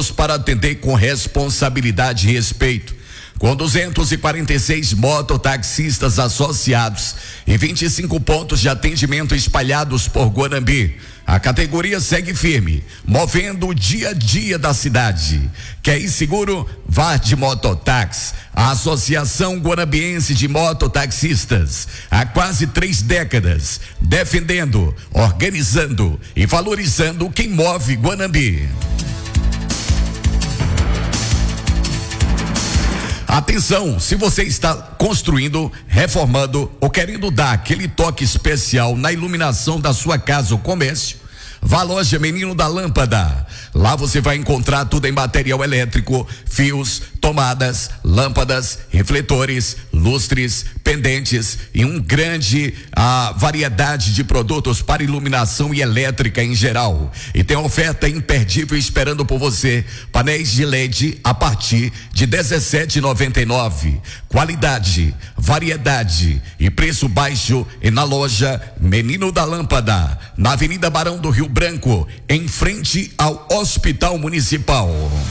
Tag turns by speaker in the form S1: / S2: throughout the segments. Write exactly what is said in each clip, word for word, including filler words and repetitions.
S1: prontos para atender com responsabilidade e respeito. Com duzentos e quarenta e seis mototaxistas associados e vinte e cinco pontos de atendimento espalhados por Guanambi, a categoria segue firme, movendo o dia a dia da cidade. Quer ir seguro? Vá de Mototáxi, a Associação Guanambiense de Mototaxistas, há quase três décadas, defendendo, organizando e valorizando quem move Guanambi. Atenção, se você está construindo, reformando ou querendo dar aquele toque especial na iluminação da sua casa ou comércio, vá à loja Menino da Lâmpada. Lá você vai encontrar tudo em material elétrico, fios, tomadas, lâmpadas, refletores, lustres, pendentes e um grande ah, variedade de produtos para iluminação e elétrica em geral. E tem oferta imperdível esperando por você. Painéis de L E D a partir de dezessete reais e noventa e nove centavos. Qualidade, variedade e preço baixo e na loja Menino da Lâmpada, na Avenida Barão do Rio Branco, em frente ao Hospital Municipal.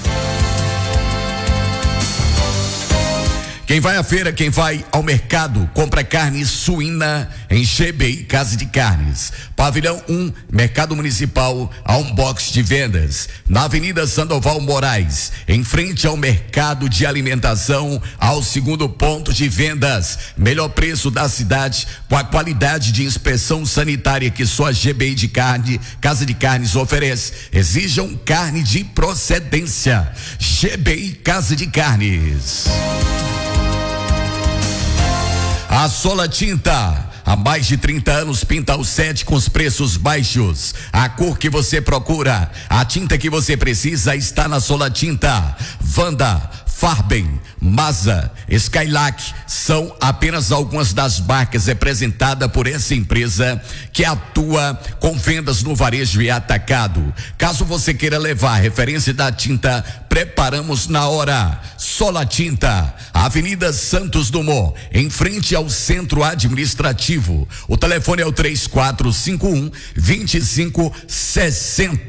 S1: Quem vai à feira, quem vai ao mercado, compra carne suína em G B I Casa de Carnes. Pavilhão um, Mercado Municipal, a um box de vendas. Na Avenida Sandoval Moraes, em frente ao Mercado de Alimentação, ao segundo ponto de vendas. Melhor preço da cidade, com a qualidade de inspeção sanitária que só a G B I de Carne, Casa de Carnes oferece. Exijam carne de procedência. G B I Casa de Carnes. A Sola Tinta, há mais de trinta anos pinta o set com os preços baixos. A cor que você procura, a tinta que você precisa está na Sola Tinta. Vanda, Farben, Masa, Skylac são apenas algumas das marcas representadas por essa empresa que atua com vendas no varejo e atacado. Caso você queira levar a referência da tinta, preparamos na hora. Sola Tinta, Avenida Santos Dumont, em frente ao Centro Administrativo. O telefone é o três quatro cinco um, dois cinco seis zero.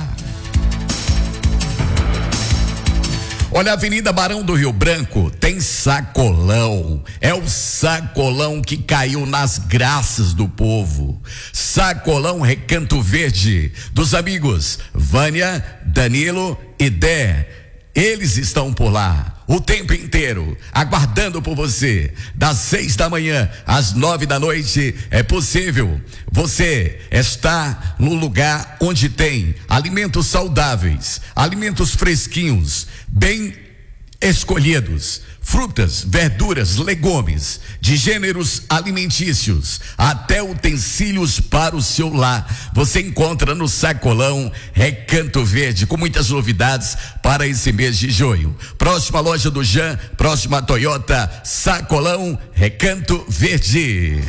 S1: Olha, a Avenida Barão do Rio Branco tem sacolão. É o sacolão que caiu nas graças do povo. Sacolão Recanto Verde, dos amigos Vânia, Danilo e Dé. Eles estão por lá o tempo inteiro, aguardando por você. Das seis da manhã às nove da noite, é possível você estar no lugar onde tem alimentos saudáveis, alimentos fresquinhos, bem escolhidos, frutas, verduras, legumes, de gêneros alimentícios, até utensílios para o seu lar. Você encontra no Sacolão Recanto Verde, com muitas novidades para esse mês de junho. Próxima loja do Jean, próxima Toyota, Sacolão Recanto Verde.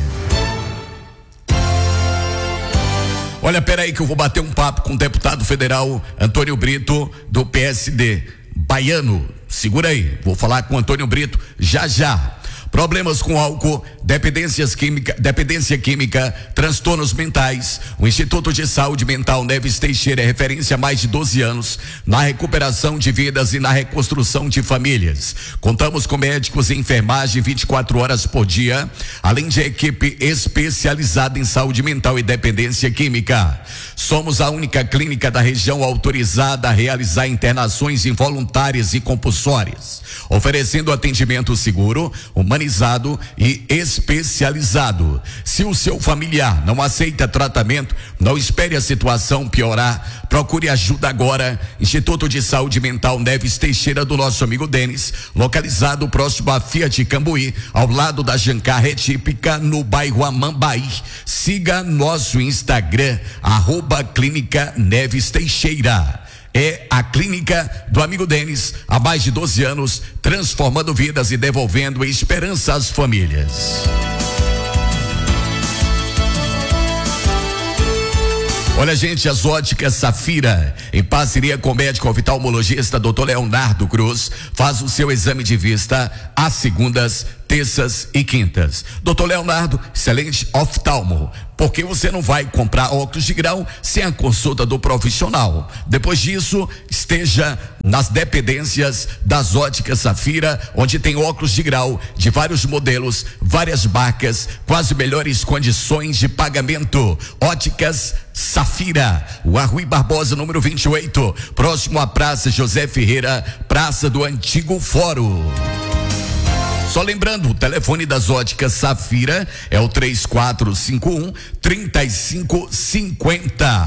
S1: Olha, peraí que eu vou bater um papo com o deputado federal Antônio Brito, do P S D, baiano. Segura aí, vou falar com o Antônio Brito já já. Problemas com álcool, dependências química, dependência química, transtornos mentais. O Instituto de Saúde Mental Neves Teixeira é referência há mais de doze anos na recuperação de vidas e na reconstrução de famílias. Contamos com médicos e enfermagem vinte e quatro horas por dia, além de equipe especializada em saúde mental e dependência química. Somos a única clínica da região autorizada a realizar internações involuntárias e compulsórias, oferecendo atendimento seguro, humanizado e especializado. Se o seu familiar não aceita tratamento, não espere a situação piorar. Procure ajuda agora. Instituto de Saúde Mental Neves Teixeira, do nosso amigo Denis, localizado próximo à Fiat Cambuí, ao lado da Jancar Retípica, no bairro Amambaí. Siga nosso Instagram, arroba Clínica Neves Teixeira. É a clínica do amigo Denis, há mais de doze anos, transformando vidas e devolvendo esperança às famílias. Olha, gente, as óticas Safira, em parceria com o médico oftalmologista doutor Leonardo Cruz, faz o seu exame de vista às segundas, terças e quintas. Doutor Leonardo, excelente oftalmo. Porque você não vai comprar óculos de grau sem a consulta do profissional. Depois disso, esteja nas dependências das Óticas Safira, onde tem óculos de grau de vários modelos, várias marcas, com as melhores condições de pagamento. Óticas Safira, o Rui Barbosa, número vinte e oito, próximo à Praça José Ferreira, Praça do Antigo Fórum. Só lembrando, o telefone das Óticas Safira é o três quatro cinco um, três cinco cinco zero.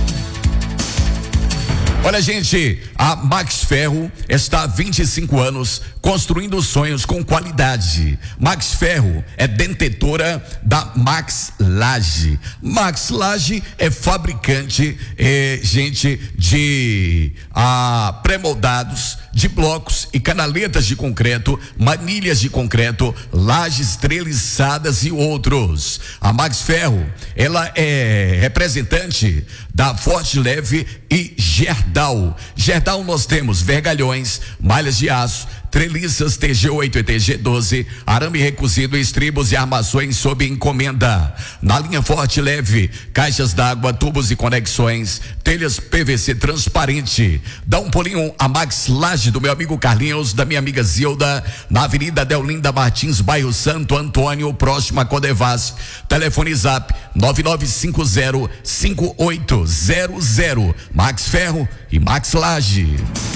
S1: Olha, gente, a Max Ferro está há vinte e cinco anos construindo sonhos com qualidade. Max Ferro é detentora da Max Laje. Max Laje é fabricante, é, gente, de ah, pré-moldados, de blocos e canaletas de concreto, manilhas de concreto, lajes treliçadas e outros. A Max Ferro, ela é representante da Forte Leve e Gerdau. Gerdau nós temos vergalhões, malhas de aço, treliças T G oito e T G doze, arame recozido, estribos e armações sob encomenda. Na linha Forte Leve, caixas d'água, tubos e conexões, telhas P V C transparente. Dá um pulinho a Max Laje do meu amigo Carlinhos, da minha amiga Zilda, na Avenida Deolinda Martins, bairro Santo Antônio, próximo a Codevasf. Telefone Zap nove nove cinco zero cinco oito zero zero. Max Ferro e Max Laje.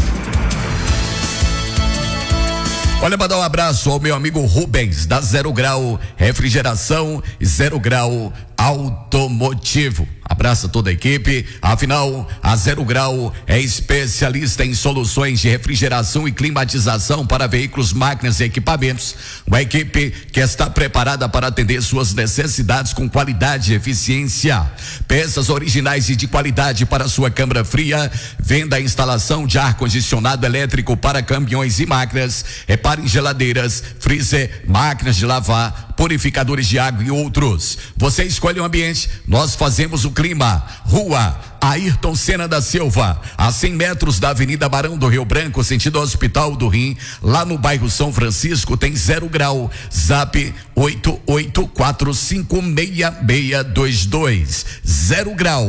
S1: Olha, mandar um abraço ao meu amigo Rubens, da Zero Grau Refrigeração e Zero Grau Automotivo. Abraço a toda a equipe. Afinal, a Zero Grau é especialista em soluções de refrigeração e climatização para veículos, máquinas e equipamentos. Uma equipe que está preparada para atender suas necessidades com qualidade e eficiência. Peças originais e de qualidade para sua câmara fria. Venda e instalação de ar-condicionado elétrico para caminhões e máquinas. Repare em geladeiras, freezer, máquinas de lavar, purificadores de água e outros. Você escolhe o ambiente, nós fazemos o clima. Rua Ayrton Senna da Silva, a cem metros da Avenida Barão do Rio Branco, sentido Hospital do Rim, lá no bairro São Francisco, tem Zero Grau. Zap oito oito quatro cinco seis seis dois dois. Zero Grau.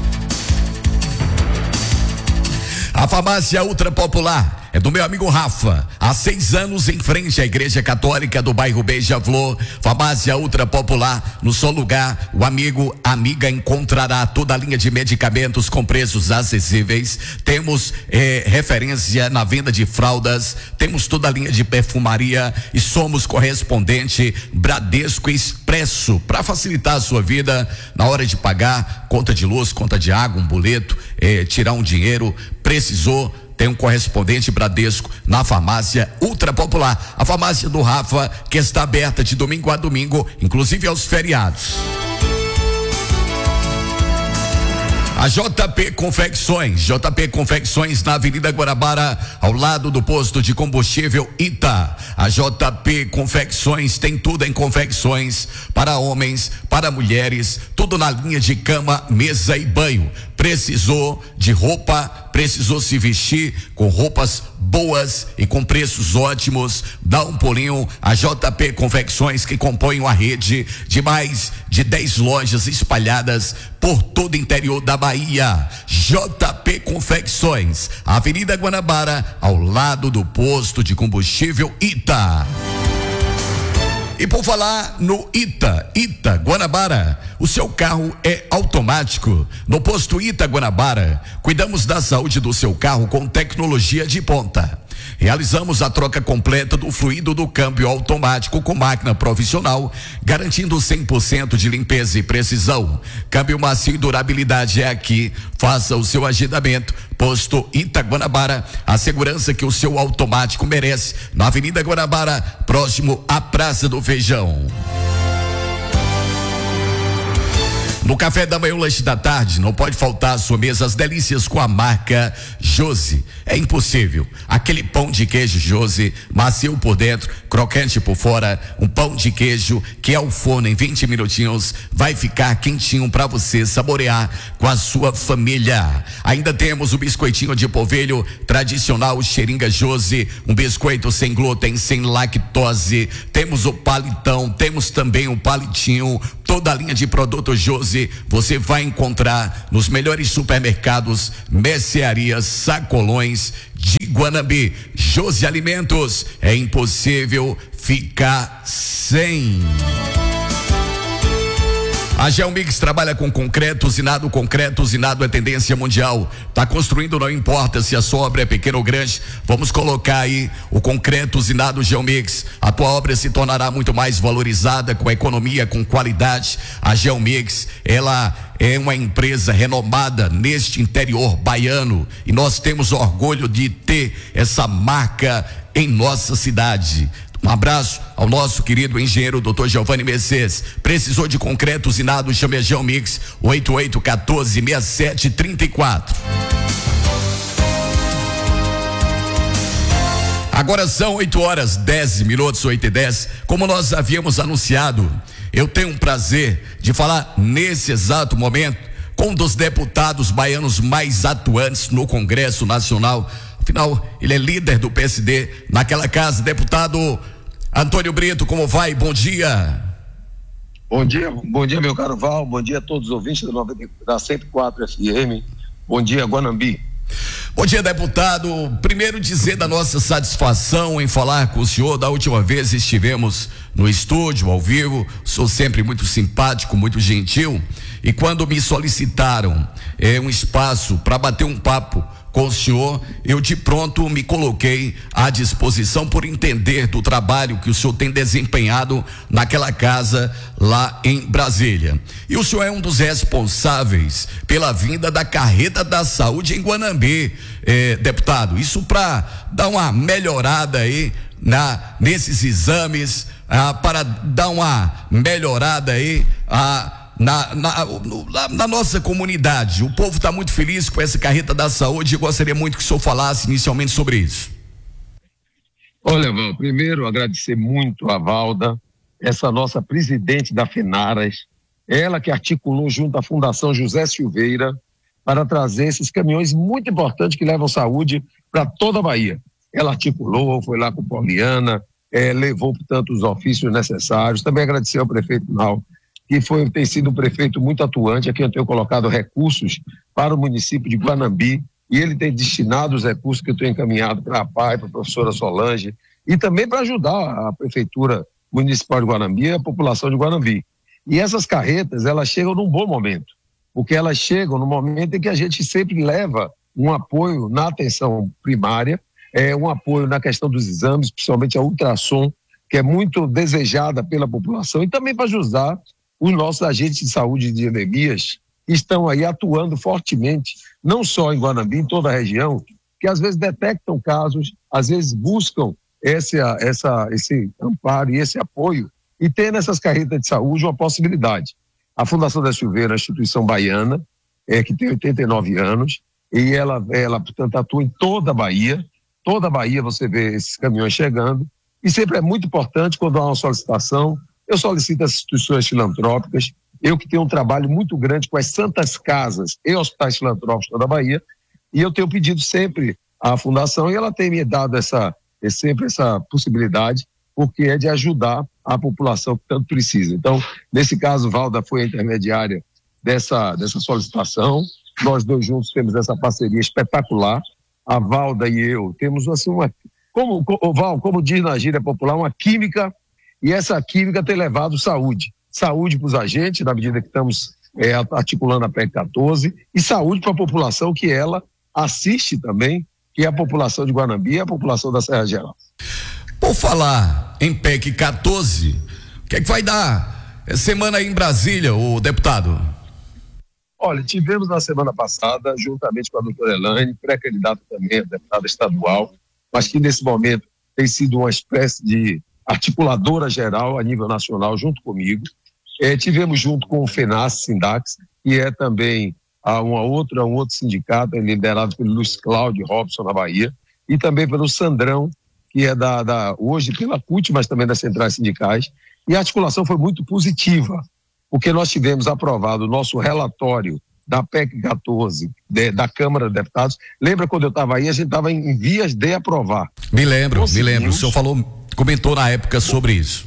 S1: A farmácia Ultra Popular é do meu amigo Rafa, há seis anos em frente à Igreja Católica do bairro Beija-Flor. Farmácia Ultra Popular, no seu lugar, o amigo, amiga encontrará toda a linha de medicamentos com preços acessíveis. Temos eh, referência na venda de fraldas, temos toda a linha de perfumaria e somos correspondente Bradesco Expresso, para facilitar a sua vida na hora de pagar conta de luz, conta de água, um boleto, eh, tirar um dinheiro. Precisou, tem um correspondente Bradesco na farmácia Ultra Popular, a farmácia do Rafa, que está aberta de domingo a domingo, inclusive aos feriados. A J P Confecções, J P Confecções na Avenida Guarabara, ao lado do posto de combustível Ita. A J P Confecções tem tudo em confecções para homens, para mulheres, tudo na linha de cama, mesa e banho. Precisou de roupa, precisou se vestir com roupas boas e com preços ótimos, dá um pulinho a J P Confecções, que compõem uma rede de mais de dez lojas espalhadas por todo o interior da Bahia. J P Confecções, Avenida Guanabara, ao lado do posto de combustível Ita. E por falar no Ita, Ita Guanabara, o seu carro é automático. No posto Ita Guanabara, cuidamos da saúde do seu carro com tecnologia de ponta. Realizamos a troca completa do fluido do câmbio automático com máquina profissional, garantindo cem por cento de limpeza e precisão. Câmbio macio e durabilidade é aqui. Faça o seu agendamento. Posto Ita Guanabara, a segurança que o seu automático merece, na Avenida Guanabara, próximo à Praça do Feijão. No café da manhã, o lanche da tarde, não pode faltar à sua mesa as delícias com a marca Josi. É impossível. Aquele pão de queijo Josi, macio por dentro, crocante por fora, um pão de queijo que ao forno em vinte minutinhos vai ficar quentinho para você saborear com a sua família. Ainda temos o biscoitinho de polvilho tradicional Xeringa Josi, um biscoito sem glúten, sem lactose. Temos o palitão, temos também o palitinho. Toda a linha de produtos Josi você vai encontrar nos melhores supermercados, mercearias, sacolões de Guanambi. Josi Alimentos, é impossível ficar sem. A Geomix trabalha com concreto, usinado, concreto, usinado é tendência mundial. Tá construindo, não importa se a sua obra é pequena ou grande, vamos colocar aí o concreto usinado Geomix. A tua obra se tornará muito mais valorizada, com economia, com qualidade. A Geomix, ela é uma empresa renomada neste interior baiano e nós temos orgulho de ter essa marca em nossa cidade. Um abraço ao nosso querido engenheiro doutor Giovanni Mercedes. Precisou de concreto usinado? Chame a Geomix, oito oito um quatro, seis sete três quatro. Agora são oito horas, dez minutos, oito e dez. Como nós havíamos anunciado, eu tenho um prazer de falar nesse exato momento com um dos deputados baianos mais atuantes no Congresso Nacional. Afinal, ele é líder do P S D naquela casa. Deputado Antônio Brito, como vai? Bom dia.
S2: Bom dia, bom dia, meu caro Val. Bom dia a todos os ouvintes da, noventa, da cento e quatro F M. Bom dia, Guanambi.
S1: Bom dia, deputado. Primeiro, dizer da nossa satisfação em falar com o senhor. Da última vez estivemos no estúdio, ao vivo. Sou sempre muito simpático, muito gentil. E quando me solicitaram é, um espaço para bater um papo com o senhor, eu de pronto me coloquei à disposição por entender do trabalho que o senhor tem desempenhado naquela casa lá em Brasília. E o senhor é um dos responsáveis pela vinda da carreta da saúde em Guanambi, eh, deputado. Isso para dar uma melhorada aí na, nesses exames, ah, para dar uma melhorada aí a Na, na, na, na nossa comunidade. O povo está muito feliz com essa carreta da saúde. Eu gostaria muito que o senhor falasse inicialmente sobre isso.
S2: Olha, Val, primeiro agradecer muito a Valda, essa nossa presidente da FENARAS, ela que articulou junto à Fundação José Silveira para trazer esses caminhões muito importantes que levam saúde para toda a Bahia. Ela articulou, foi lá com Poliana, é, levou, portanto, os ofícios necessários. Também agradecer ao prefeito Nau, que foi, tem sido um prefeito muito atuante, aqui eu tenho colocado recursos para o município de Guanambi, e ele tem destinado os recursos que eu tenho encaminhado para a P A I, para a professora Solange, e também para ajudar a prefeitura municipal de Guanambi e a população de Guanambi. E essas carretas, elas chegam num bom momento, porque elas chegam no momento em que a gente sempre leva um apoio na atenção primária, é, um apoio na questão dos exames, principalmente a ultrassom, que é muito desejada pela população, e também para ajudar os nossos agentes de saúde de endemias que estão aí atuando fortemente, não só em Guanambi, em toda a região, que às vezes detectam casos, às vezes buscam esse, essa, esse amparo e esse apoio, e tem nessas carretas de saúde uma possibilidade. A Fundação da Silveira, a instituição baiana, é, que tem oitenta e nove anos, e ela, ela, portanto, atua em toda a Bahia. Toda a Bahia você vê esses caminhões chegando, e sempre é muito importante quando há uma solicitação. Eu solicito as instituições filantrópicas, eu que tenho um trabalho muito grande com as santas casas e hospitais filantrópicos da Bahia, e eu tenho pedido sempre à Fundação, e ela tem me dado essa, sempre essa possibilidade, porque é de ajudar a população que tanto precisa. Então, nesse caso, Valda foi a intermediária dessa, dessa solicitação, nós dois juntos temos essa parceria espetacular, a Valda e eu temos assim uma, como, Val, como diz na gíria popular, uma química. E essa química tem levado saúde. Saúde para os agentes, na medida que estamos é, articulando a P E C quatorze, e saúde para a população que ela assiste também, que é a população de Guanambi e a população da Serra Geral.
S1: Por falar em P E C quatorze, o que é que vai dar semana aí em Brasília, o deputado?
S2: Olha, tivemos na semana passada, juntamente com a doutora Elaine, pré-candidata também, a deputada estadual, mas que nesse momento tem sido uma espécie de articuladora geral a nível nacional junto comigo, É, tivemos junto com o FENAS, Sindax, que é também a uma outra, um outro sindicato, é liderado pelo Luiz Cláudio Robson, na Bahia, e também pelo Sandrão, que é da, da hoje pela C U T, mas também das centrais sindicais, e a articulação foi muito positiva, porque nós tivemos aprovado o nosso relatório da P E C quatorze, de, da Câmara de Deputados. Lembra quando eu estava aí, a gente estava em, em vias de aprovar.
S1: Me lembro, me lembro, o senhor falou, comentou na época sobre isso.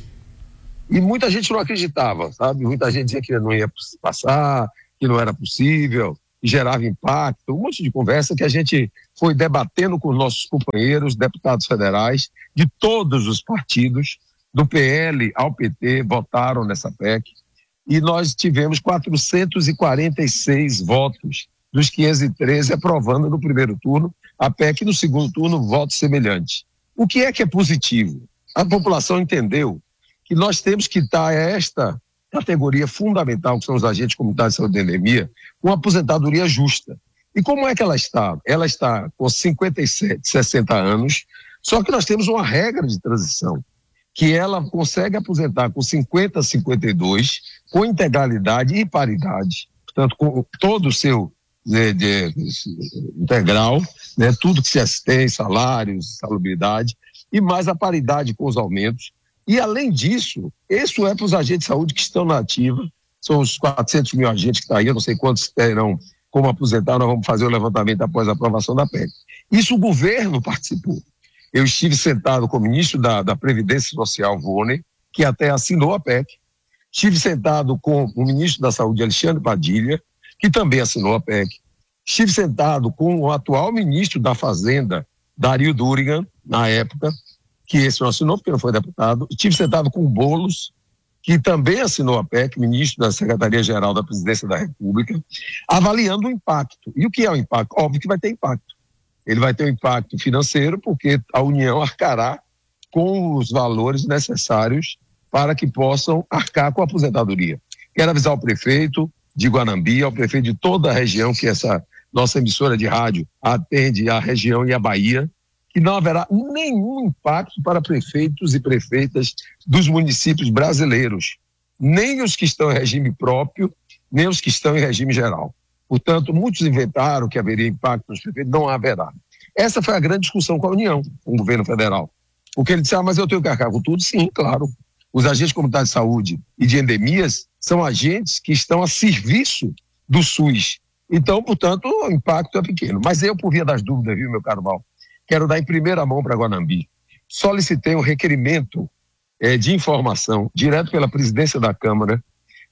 S2: E muita gente não acreditava, sabe? Muita gente dizia que não ia passar, que não era possível, que gerava impacto, um monte de conversa que a gente foi debatendo com nossos companheiros, deputados federais, de todos os partidos, do P L ao P T, votaram nessa P E C, e nós tivemos quatrocentos e quarenta e seis votos dos quinhentos e treze aprovando no primeiro turno, a P E C no segundo turno, voto semelhante. O que é que é positivo? A população entendeu que nós temos que dar esta categoria fundamental, que são os agentes comunitários de saúde e endemia, com aposentadoria justa. E como é que ela está? Ela está com cinquenta e sete, sessenta anos, só que nós temos uma regra de transição, que ela consegue aposentar com cinquenta, cinquenta e dois, com integralidade e paridade, portanto, com todo o seu de, de, de, integral, né, tudo que se tem, salários, salubridade, e mais a paridade com os aumentos. E, além disso, isso é para os agentes de saúde que estão na ativa, são os quatrocentos mil agentes que estão aí, eu não sei quantos terão como aposentar, nós vamos fazer o levantamento após a aprovação da P E C. Isso o governo participou. Eu estive sentado com o ministro da, da Previdência Social, Vôner, que até assinou a P E C. Estive sentado com o ministro da Saúde, Alexandre Padilha, que também assinou a P E C. Estive sentado com o atual ministro da Fazenda, Dario Durigan, na época, que esse não assinou porque não foi deputado. Estive sentado com o Boulos, que também assinou a P E C, ministro da Secretaria-Geral da Presidência da República, avaliando o impacto. E o que é o impacto? Óbvio que vai ter impacto. Ele vai ter um impacto financeiro, porque a União arcará com os valores necessários para que possam arcar com a aposentadoria. Quero avisar o prefeito de Guanambi, ao prefeito de toda a região, que essa nossa emissora de rádio atende a região e a Bahia, que não haverá nenhum impacto para prefeitos e prefeitas dos municípios brasileiros, nem os que estão em regime próprio, nem os que estão em regime geral. Portanto, muitos inventaram que haveria impacto nos prefeitos, não haverá. Essa foi a grande discussão com a União, com o governo federal. Porque ele disse, ah, mas eu tenho que arcar com tudo? Sim, claro. Os agentes comunitários de saúde e de endemias são agentes que estão a serviço do SUS. Então, portanto, o impacto é pequeno. Mas eu, por via das dúvidas, viu, meu caro Val, quero dar em primeira mão para Guanambi. Solicitei um requerimento eh, de informação direto pela presidência da Câmara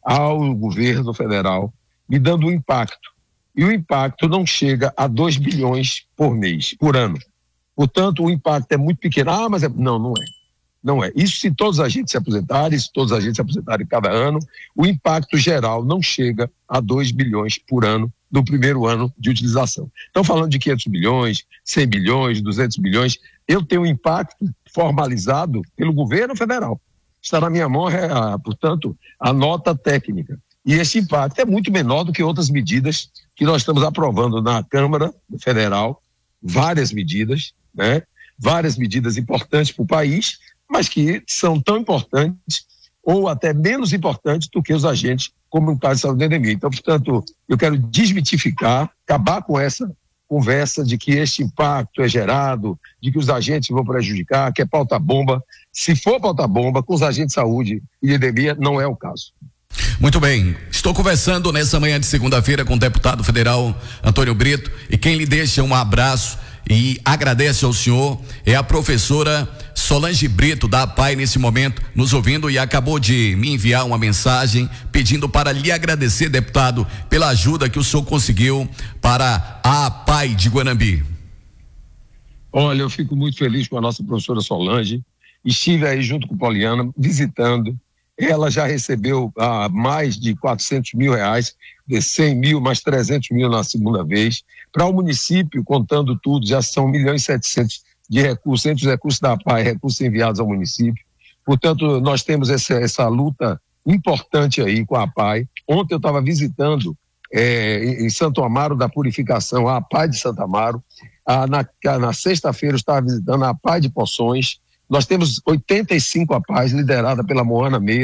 S2: ao governo federal, me dando um impacto. E o impacto não chega a dois bilhões por mês, por ano. Portanto, o impacto é muito pequeno. Ah, mas é... não, não é. Não é. Isso se todos os agentes se aposentarem, se todos os agentes se aposentarem cada ano, o impacto geral não chega a dois bilhões por ano no primeiro ano de utilização. Estão falando de quinhentos bilhões, cem bilhões, duzentos bilhões. Eu tenho um impacto formalizado pelo governo federal. Está na minha mão, portanto, a nota técnica. E esse impacto é muito menor do que outras medidas que nós estamos aprovando na Câmara Federal, várias medidas, né? Várias medidas importantes para o país, mas que são tão importantes ou até menos importantes do que os agentes comunitários de saúde e endemia. Então, portanto, eu quero desmitificar, acabar com essa conversa de que este impacto é gerado, de que os agentes vão prejudicar, que é pauta-bomba. Se for pauta-bomba, com os agentes de saúde e de endemia, não é o caso.
S1: Muito bem, estou conversando nessa manhã de segunda-feira com o deputado federal Antônio Brito, e quem lhe deixa um abraço e agradece ao senhor é a professora Solange Brito, da A P A I, nesse momento nos ouvindo, e acabou de me enviar uma mensagem pedindo para lhe agradecer, deputado, pela ajuda que o senhor conseguiu para a A P A I de Guanambi.
S2: Olha, eu fico muito feliz com a nossa professora Solange. Estive aí junto com Poliana, visitando. Ela já recebeu ah, mais de quatrocentos mil reais, de cem mil, mais trezentos mil na segunda vez. Para o município, contando tudo, já são um milhão e setecentos de recursos, entre os recursos da A P A I, recursos enviados ao município. Portanto, nós temos essa, essa luta importante aí com a A P A I. Ontem eu estava visitando é, em Santo Amaro da Purificação, a A P A I de Santo Amaro. Ah, na na sexta-feira eu estava visitando a A P A I de Poções. Nós temos oitenta e cinco A P A Is liderada pela Moana Meira,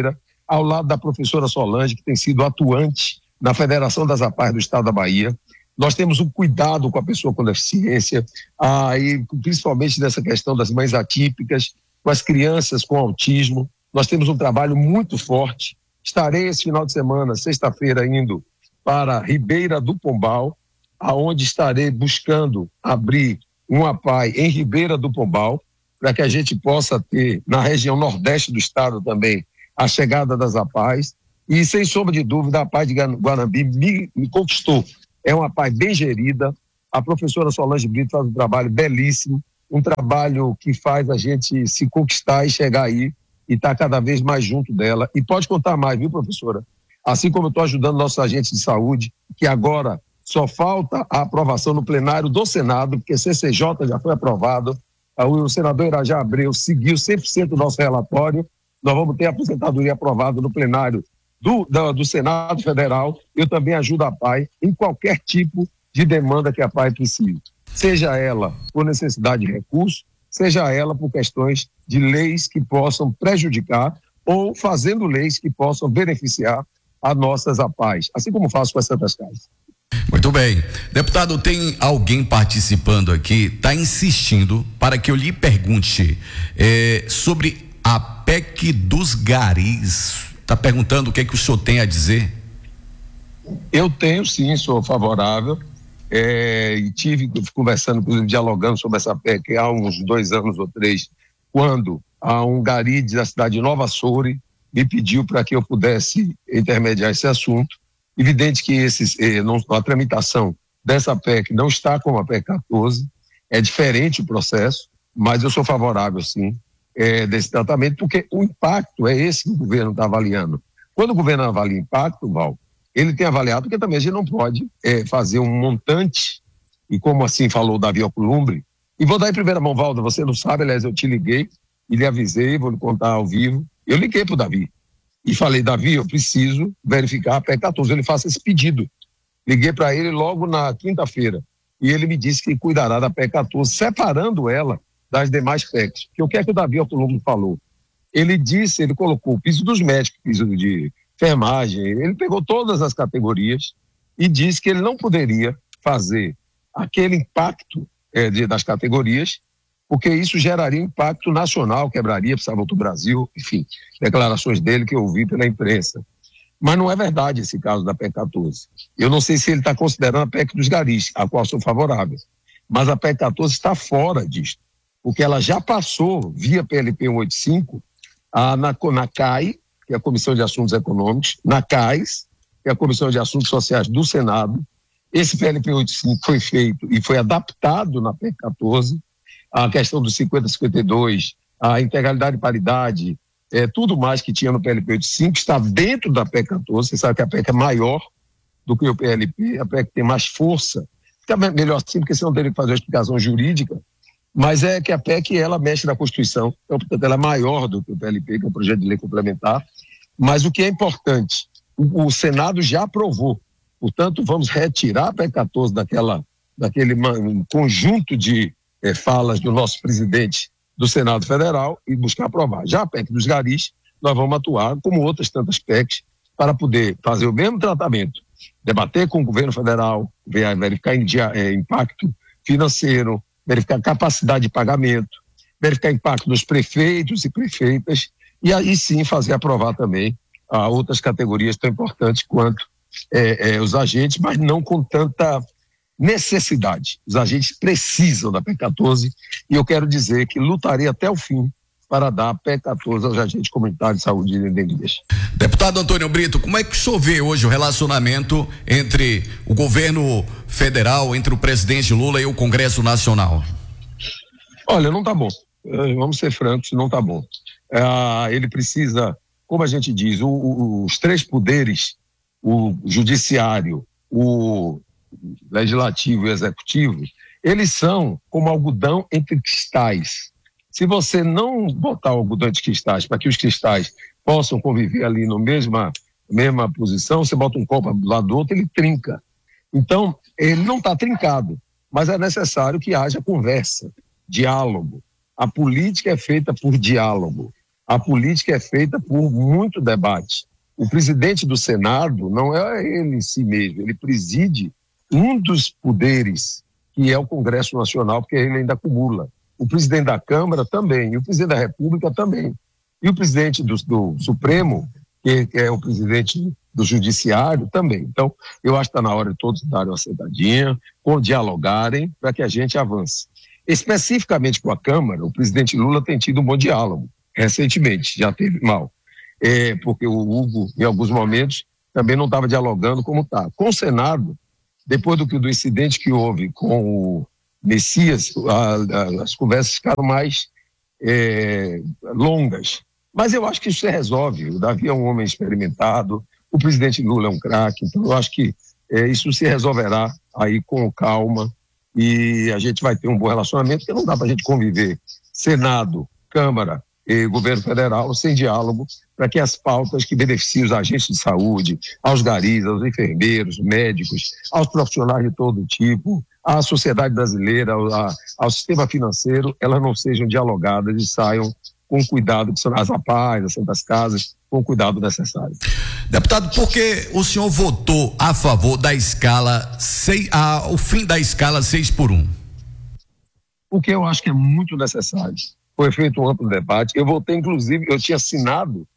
S2: ao lado da professora Solange, que tem sido atuante na Federação das APAES do Estado da Bahia. Nós temos um cuidado com a pessoa com deficiência, ah, e principalmente nessa questão das mães atípicas, com as crianças com autismo. Nós temos um trabalho muito forte. Estarei esse final de semana, sexta-feira, indo para Ribeira do Pombal, aonde estarei buscando abrir um APAE em Ribeira do Pombal, para que a gente possa ter, na região nordeste do estado também, a chegada das APAES. E, sem sombra de dúvida, a APAE de Guanambi me, me conquistou. É uma APAE bem gerida. A professora Solange Brito faz um trabalho belíssimo, um trabalho que faz a gente se conquistar e chegar aí e estar cada vez mais junto dela. E pode contar mais, viu, professora? Assim como eu estou ajudando nossos agentes de saúde, que agora só falta a aprovação no plenário do Senado, porque C C J já foi aprovado, o senador Irajá Abreu seguiu cem por cento do nosso relatório, nós vamos ter a aposentadoria aprovada no plenário do, do, do Senado Federal. Eu também ajudo a APAE em qualquer tipo de demanda que a APAE precise, seja ela por necessidade de recurso, seja ela por questões de leis que possam prejudicar ou fazendo leis que possam beneficiar as nossas APAES, assim como faço com as Santas Casas.
S1: Muito bem. Deputado, tem alguém participando aqui, está insistindo para que eu lhe pergunte eh, sobre a P E C dos garis. Está perguntando o que é que o senhor tem a dizer?
S2: Eu tenho sim, sou favorável. É, e tive conversando, inclusive dialogando sobre essa P E C há uns dois anos ou três, quando a um gari da cidade de Nova Soure me pediu para que eu pudesse intermediar esse assunto. Evidente que esses, eh, não, a tramitação dessa P E C não está como a P E C quatorze, é diferente o processo, mas eu sou favorável sim eh, desse tratamento, porque o impacto é esse que o governo está avaliando. Quando o governo avalia impacto, Val, ele tem avaliado, porque também a gente não pode eh, fazer um montante, e como assim falou o Davi Alcolumbre, e vou dar em primeira mão, Valda, você não sabe, aliás, eu te liguei e lhe avisei, vou lhe contar ao vivo, eu liguei para o Davi. E falei, Davi, eu preciso verificar a P E C quatorze, ele faça esse pedido. Liguei para ele logo na quinta-feira e ele me disse que cuidará da P E C quatorze, separando ela das demais P E Cs. Porque o que é que o Davi Alcolumbre falou? Ele disse, ele colocou o piso dos médicos, piso de enfermagem, ele pegou todas as categorias e disse que ele não poderia fazer aquele impacto é, de, das categorias, porque isso geraria impacto nacional, quebraria, precisava outro Brasil, enfim, declarações dele que eu ouvi pela imprensa. Mas não é verdade esse caso da P E C quatorze. Eu não sei se ele está considerando a P E C dos garis, a qual sou favorável, mas a P E C quatorze está fora disto, porque ela já passou via P L P cento e oitenta e cinco a, na, na C A I, que é a Comissão de Assuntos Econômicos, na C A I S, que é a Comissão de Assuntos Sociais do Senado. Esse P L P cento e oitenta e cinco foi feito e foi adaptado na P E C quatorze, a questão dos cinquenta a cinquenta e dois, a integralidade e paridade, é, tudo mais que tinha no P L P oitenta e cinco está dentro da P E C quatorze. Você sabe que a P E C é maior do que o P L P, a P E C tem mais força, fica melhor assim, porque você não teria que fazer uma explicação jurídica, mas é que a P E C ela mexe na Constituição, então, portanto, ela é maior do que o P L P, que é o projeto de lei complementar. Mas o que é importante, o, o Senado já aprovou, portanto, vamos retirar a P E C quatorze daquela, daquele um conjunto de É, falas do nosso presidente do Senado Federal e buscar aprovar. Já a P E C dos garis, nós vamos atuar, como outras tantas P E Cs, para poder fazer o mesmo tratamento, debater com o governo federal, verificar é, impacto financeiro, verificar capacidade de pagamento, verificar impacto dos prefeitos e prefeitas, e aí sim fazer aprovar também a outras categorias tão importantes quanto é, é, os agentes, mas não com tanta necessidade. Os agentes precisam da P E C quatorze e eu quero dizer que lutarei até o fim para dar a P E C quatorze aos agentes comunitários de saúde e endemias.
S1: Deputado Antônio Brito, como é que o senhor vê hoje o relacionamento entre o governo federal, entre o presidente Lula e o Congresso Nacional?
S2: Olha, não está bom. Vamos ser francos, não está bom. Ah, ele precisa, como a gente diz, o, o, os três poderes, o judiciário, o legislativo e executivo, eles são como algodão entre cristais. Se você não botar o algodão entre cristais para que os cristais possam conviver ali na mesma, mesma posição, você bota um copo do lado do outro, ele trinca. Então, ele não está trincado, mas é necessário que haja conversa, diálogo. A política é feita por diálogo. A política é feita por muito debate. O presidente do Senado não é ele em si mesmo, ele preside um dos poderes, que é o Congresso Nacional, porque ele ainda acumula. O presidente da Câmara também, e o presidente da República também. E o presidente do, do Supremo, que é o presidente do Judiciário, também. Então, eu acho que está na hora de todos darem uma sentadinha, dialogarem, para que a gente avance. Especificamente com a Câmara, o presidente Lula tem tido um bom diálogo, recentemente, já teve mal. É, porque o Hugo, em alguns momentos, também não estava dialogando como está. Com o Senado, depois do, do incidente que houve com o Messias, a, a, as conversas ficaram mais é, longas. Mas eu acho que isso se resolve. O Davi é um homem experimentado, o presidente Lula é um craque, então eu acho que é, isso se resolverá aí com calma e a gente vai ter um bom relacionamento, porque não dá para a gente conviver Senado, Câmara e governo federal sem diálogo, para que as pautas que beneficiam os agentes de saúde, aos garis, aos enfermeiros, médicos, aos profissionais de todo tipo, à sociedade brasileira, ao, ao sistema financeiro, elas não sejam dialogadas e saiam com cuidado, que são as APAES, as Santas Casas, com o cuidado necessário.
S1: Deputado, por que o senhor votou a favor da escala, seis, a, o fim da escala seis por um?
S2: Porque eu acho que é muito necessário. Foi feito um amplo debate. Eu votei, inclusive, eu tinha assinado,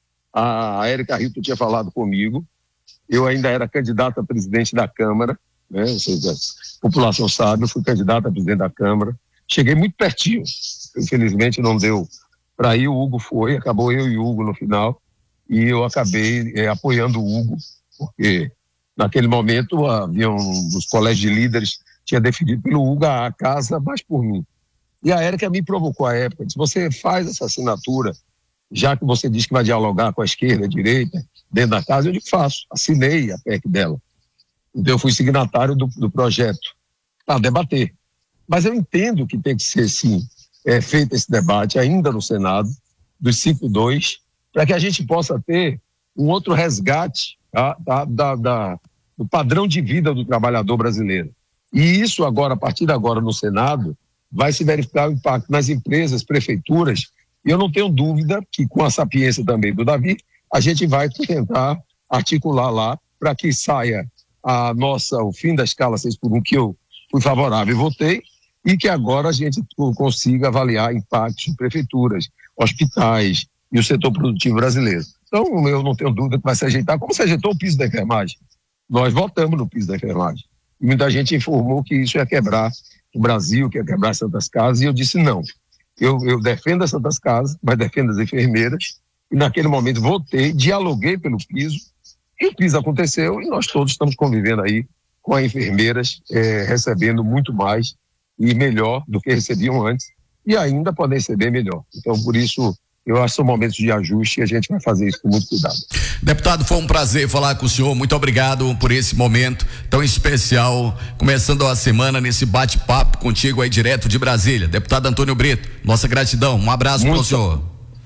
S2: a Érica Rito tinha falado comigo, eu ainda era candidato a presidente da Câmara, né? Ou seja, a população sabe, eu fui candidato a presidente da Câmara, cheguei muito pertinho, infelizmente não deu para ir, o Hugo foi, acabou eu e o Hugo no final, e eu acabei é, apoiando o Hugo, porque naquele momento havia um, os colégios de líderes tinha definido pelo Hugo a casa, mas por mim. E a Érica me provocou à época, disse, você faz essa assinatura, já que você diz que vai dialogar com a esquerda, a direita, dentro da casa, eu digo, faço, assinei a P E C dela. Então eu fui signatário do, do projeto, para debater. Mas eu entendo que tem que ser, sim, é, feito esse debate ainda no Senado, dos cinco dois, para que a gente possa ter um outro resgate tá, da, da, da, do padrão de vida do trabalhador brasileiro. E isso agora, a partir de agora no Senado, vai se verificar o impacto nas empresas, prefeituras, e eu não tenho dúvida que com a sapiência também do Davi, a gente vai tentar articular lá para que saia a nossa, o fim da escala seis por um, que eu fui favorável e votei, e que agora a gente consiga avaliar impactos em prefeituras, hospitais e o setor produtivo brasileiro. Então, eu não tenho dúvida que vai se ajeitar, como se ajeitou o piso da enfermagem. Nós votamos no piso da enfermagem. E muita gente informou que isso ia quebrar o Brasil, que ia quebrar as Santas Casas, e eu disse não. Eu, eu defendo as Santas Casas, mas defendo as enfermeiras, e naquele momento votei, dialoguei pelo piso, e o piso aconteceu, e nós todos estamos convivendo aí com as enfermeiras, é, recebendo muito mais e melhor do que recebiam antes, e ainda podem receber melhor. Então, por isso, eu acho que são momentos de ajuste e a gente vai fazer isso com muito cuidado.
S1: Deputado, foi um prazer falar com o senhor, muito obrigado por esse momento tão especial, começando a semana nesse bate-papo contigo aí direto de Brasília. Deputado Antônio Brito, nossa gratidão, um abraço para o senhor.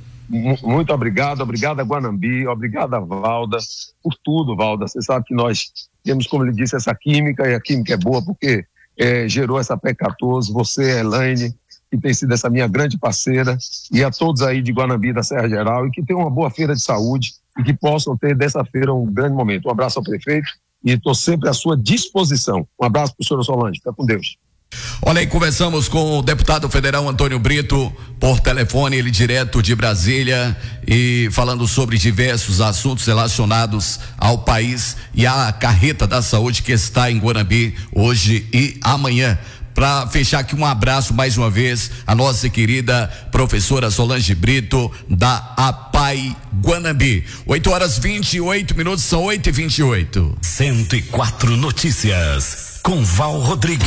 S2: Muito obrigado, obrigado a Guanambi, obrigado a Valda, por tudo, Valda. Você sabe que nós temos, como ele disse, essa química, e a química é boa porque é, gerou essa P E C quatorze, você, Elaine, que tem sido essa minha grande parceira, e a todos aí de Guanambi, da Serra Geral, e que tenham uma boa feira de saúde e que possam ter dessa feira um grande momento. Um abraço ao prefeito e estou sempre à sua disposição. Um abraço para o senhor Solange, fica com Deus.
S1: Olha aí, conversamos com o deputado federal Antônio Brito por telefone, ele direto de Brasília, e falando sobre diversos assuntos relacionados ao país e à carreta da saúde que está em Guanambi hoje e amanhã. Para fechar aqui, um abraço mais uma vez a nossa querida professora Solange Brito, da APAI Guanambi. oito horas e vinte e oito minutos, são oito e vinte e oito.
S3: cento e quatro Notícias, com Val Rodrigues.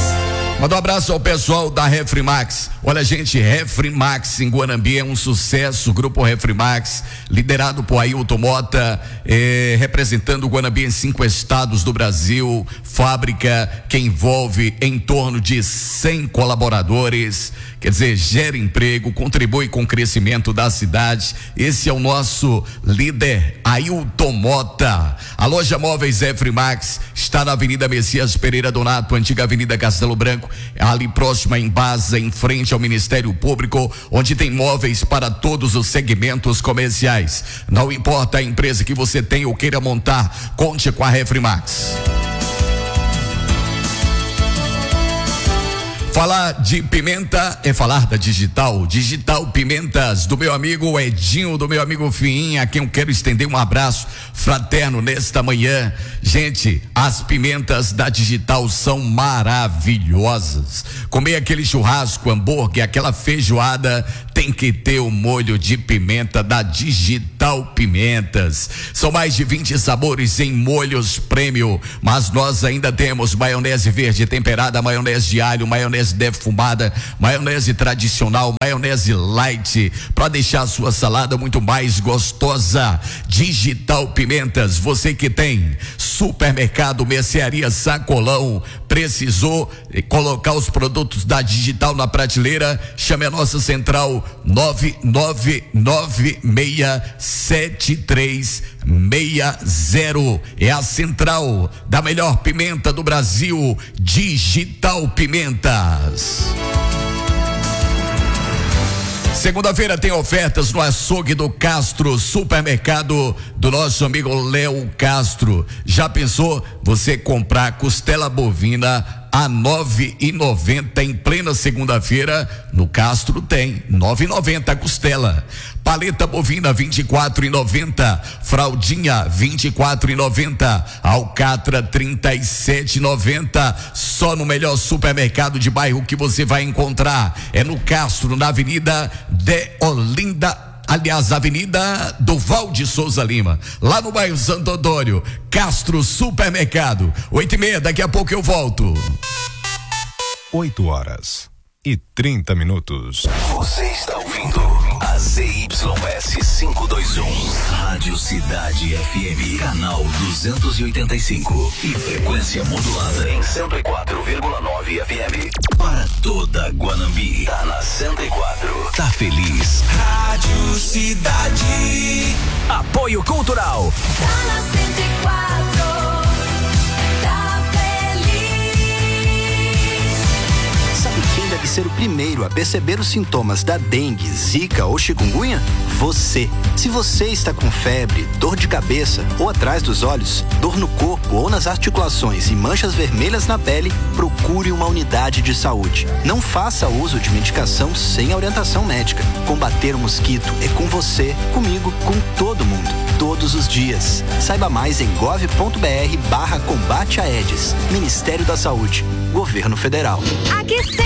S1: Manda um abraço ao pessoal da Refrimax. Olha, gente, Refrimax em Guanambi é um sucesso. O grupo Refrimax, liderado por Ailton Mota, eh, representando o Guanambi em cinco estados do Brasil. Fábrica que envolve em torno de cem colaboradores, quer dizer, gera emprego, contribui com o crescimento da cidade. Esse é o nosso líder, Ailton Mota. A loja Móveis Efrimax está na Avenida Messias Pereira Donato, antiga Avenida Castelo Branco, ali próxima em Baza, em frente ao Ministério Público, onde tem móveis para todos os segmentos comerciais. Não importa a empresa que você tem ou queira montar, conte com a Refrimax. Falar de pimenta é falar da Digital. Digital Pimentas, do meu amigo Edinho, do meu amigo Fiinha, a quem eu quero estender um abraço fraterno nesta manhã. Gente, as pimentas da Digital são maravilhosas. Comer aquele churrasco, hambúrguer, aquela feijoada, tem que ter o molho de pimenta da Digital Pimentas. São mais de vinte sabores em molhos prêmio, mas nós ainda temos maionese verde temperada, maionese de alho, maionese defumada, maionese tradicional, maionese light, para deixar a sua salada muito mais gostosa. Digital Pimentas, você que tem supermercado, mercearia Sacolão, precisou colocar os produtos da Digital na prateleira, chame a nossa central nove nove nove seis sete três seis zero. É a central da melhor pimenta do Brasil, Digital Pimentas. Segunda-feira tem ofertas no açougue do Castro, supermercado do nosso amigo Léo Castro. Já pensou você comprar costela bovina a nove e noventa em plena segunda-feira? No Castro tem nove e noventa a costela. Paleta bovina vinte e quatro e noventa, fraldinha vinte e quatro e noventa, alcatra trinta e sete e noventa. Só no melhor supermercado de bairro que você vai encontrar é no Castro, na Avenida de Olinda. Aliás, Avenida do Val de Souza Lima, lá no bairro Santo Antônio. Castro Supermercado. Oito e meia, daqui a pouco eu volto.
S4: Oito horas e trinta minutos.
S3: Você está ouvindo a Z Y S quinhentos e vinte e um, Rádio Cidade F M, canal duzentos e oitenta e cinco e frequência modulada em cento e quatro vírgula nove F M. Para toda Guanambi, tá na cento e quatro. Tá feliz?
S5: Rádio Cidade.
S3: Apoio Cultural.
S5: Tá na cento e quatro. Tá feliz.
S6: Sabe quem deve ser o primeiro a perceber os sintomas da dengue, zika ou chikungunya? Você. Se você está com febre, dor de cabeça ou atrás dos olhos, dor no corpo ou nas articulações e manchas vermelhas na pele, procure uma unidade de saúde. Não faça uso de medicação sem orientação médica. Combater o mosquito é com você, comigo, com todo mundo, todos os dias. Saiba mais em gov ponto br barra combate a Aedes. Ministério da Saúde. Governo Federal.
S7: Aqui